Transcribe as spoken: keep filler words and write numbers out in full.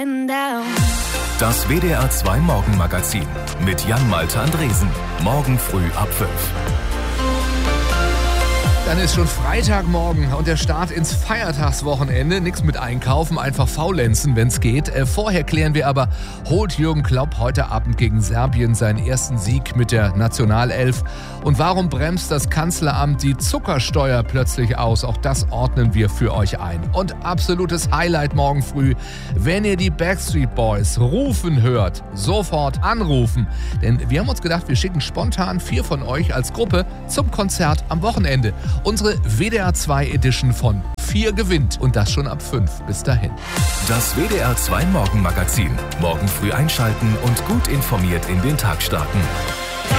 Das W D R zwei Morgenmagazin mit Jan-Malte Andresen. Morgen früh ab fünf. Dann ist schon Freitagmorgen und der Start ins Feiertagswochenende. Nichts mit einkaufen, einfach faulenzen, wenn's geht. Äh, vorher klären wir aber, holt Jürgen Klopp heute Abend gegen Serbien seinen ersten Sieg mit der Nationalelf? Und warum bremst das Kanzleramt die Zuckersteuer plötzlich aus? Auch das ordnen wir für euch ein. Und absolutes Highlight morgen früh, wenn ihr die Backstreet Boys rufen hört, sofort anrufen. Denn wir haben uns gedacht, wir schicken spontan vier von euch als Gruppe zum Konzert am Wochenende. Unsere W D R zwei Edition von vier gewinnt und das schon ab fünf. Bis dahin. Das W D R zwei Morgenmagazin. Morgen früh einschalten und gut informiert in den Tag starten.